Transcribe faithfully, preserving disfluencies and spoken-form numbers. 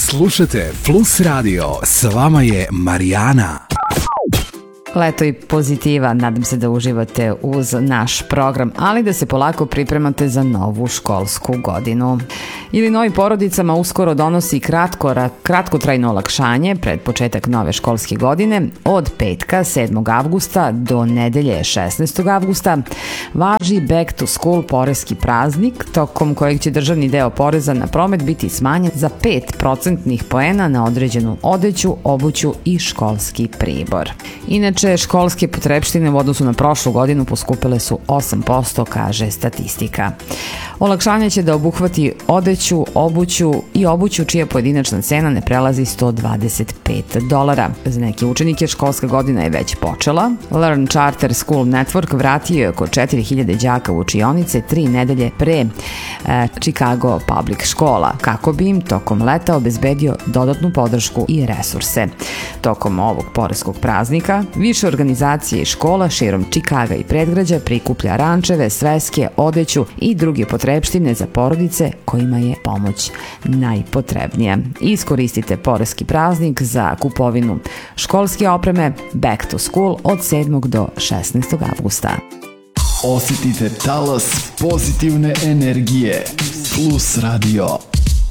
Slušajte Plus Radio, s vama je Marijana. Leto i pozitiva, nadam se da uživate uz naš program, ali da se polako pripremate za novu školsku godinu. Illinois porodicama uskoro donosi kratko, kratkotrajno olakšanje pred početak nove školske godine. Od petka sedmog avgusta do nedelje šesnaestog avgusta važi Back to School poreski praznik, tokom kojeg će državni deo poreza na promet biti smanjen za pet procentnih poena na određenu odeću, obuću i školski pribor. Inače, školske potrepštine u odnosu na prošlu godinu poskupile su osam posto, kaže statistika. Olakšanje će da obuhvati odeću, obuću i obuću čija pojedinačna cena ne prelazi sto dvadeset pet dolara. Za neke učenike školska godina je već počela. Learn Charter School Network vratio je oko četiri hiljade đaka u učionice tri nedelje pre e, Chicago Public škola, kako bi im tokom leta obezbedio dodatnu podršku i resurse. Tokom ovog poreskog praznika, više organizacije i škola širom Čikaga i predgrađa prikuplja rančeve, sveske, odeću i druge potrepštine za porodice kojima je pomoć najpotrebnija. Iskoristite poreski praznik za kupovinu školske opreme Back to School od sedmog do šesnaestog avgusta. Osjetite talas pozitivne energije. Plus Radio.